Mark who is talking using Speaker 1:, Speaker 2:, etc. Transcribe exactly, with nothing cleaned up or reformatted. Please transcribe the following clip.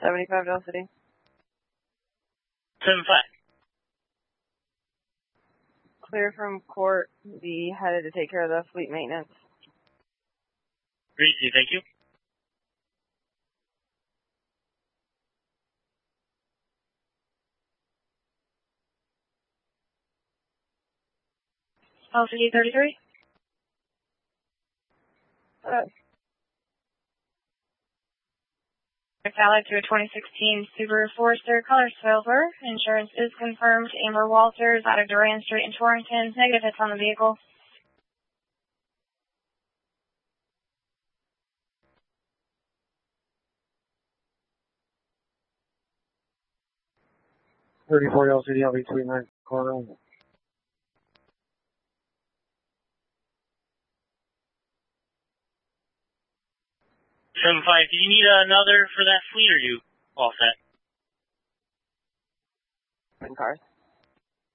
Speaker 1: seventy-five Del City.
Speaker 2: seven five.
Speaker 1: Clear from court. Be headed to take care of the fleet maintenance.
Speaker 2: Great, thank you.
Speaker 3: L C D thirty-three.
Speaker 1: Uh,
Speaker 3: Valid to a twenty sixteen Subaru Forester, color silver. Insurance is confirmed. Amber Walters out of Duran Street in Torrington. Negative hits on the vehicle.
Speaker 4: thirty-four L C D, I'll be between nine corner.
Speaker 2: seven five, do you need another for that fleet, or are you all set?
Speaker 1: cars.